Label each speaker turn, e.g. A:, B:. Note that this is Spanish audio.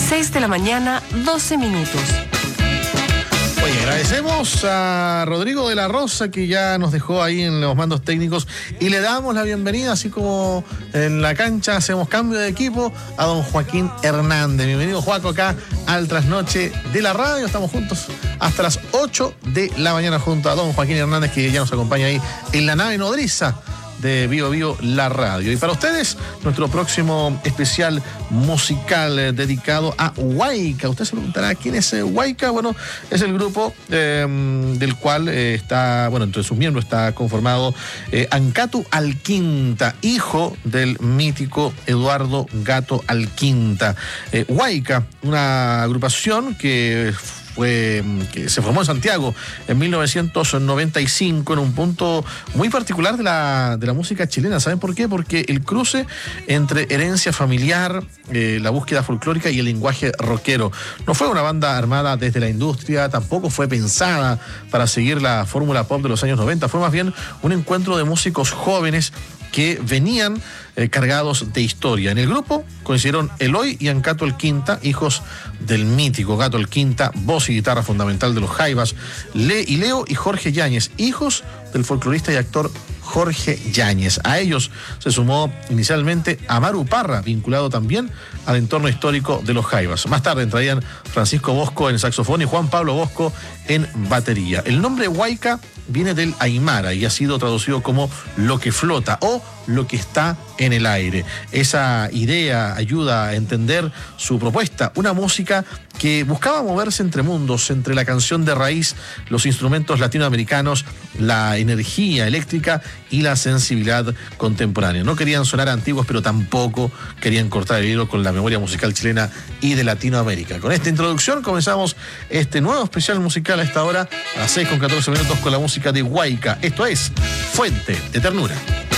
A: 6 de la mañana, 12 minutos.
B: Oye, agradecemos a Rodrigo de la Rosa, que ya nos dejó ahí en los mandos técnicos, y le damos la bienvenida, así como en la cancha hacemos cambio de equipo, a don Joaquín Hernández. Bienvenido, Joaco, acá al Trasnoche de la Radio. Estamos juntos hasta las 8 de la mañana junto a don Joaquín Hernández, que ya nos acompaña ahí en la nave nodriza de Bio Bio la Radio. Y para ustedes, nuestro próximo especial musical dedicado a Huayca. Usted se preguntará quién es Huayca. Bueno, es el grupo del cual está, bueno, entre sus miembros está conformado Ancatu Alquinta, hijo del mítico Eduardo Gato Alquinta. Huayca, una agrupación que se formó en Santiago en 1995, en un punto muy particular de la música chilena. ¿Saben por qué? Porque el cruce entre herencia familiar, la búsqueda folclórica y el lenguaje rockero. No fue una banda armada desde la industria, tampoco fue pensada para seguir la fórmula pop de los años 90. Fue más bien un encuentro de músicos jóvenes que venían cargados de historia. En el grupo coincidieron Eloy y Ancatu Alquinta, hijos del mítico Gato Alquinta, voz y guitarra fundamental de los Jaivas, Leo y Jorge Yáñez, hijos del folclorista y actor Jorge Yáñez. A ellos se sumó inicialmente Amaru Parra, vinculado también al entorno histórico de los Jaivas. Más tarde entrarían Francisco Bosco en saxofón y Juan Pablo Bosco en batería. El nombre Huayca viene del aymara y ha sido traducido como lo que flota o lo que está en el aire. Esa idea ayuda a entender su propuesta, una música que buscaba moverse entre mundos, entre la canción de raíz, los instrumentos latinoamericanos, la energía eléctrica y la sensibilidad contemporánea. No querían sonar antiguos, pero tampoco querían cortar el hilo con la memoria musical chilena y de Latinoamérica. Con esta introducción comenzamos este nuevo especial musical a esta hora, a las 6:14 con la música de Huayca. Esto es Fuente de Ternura.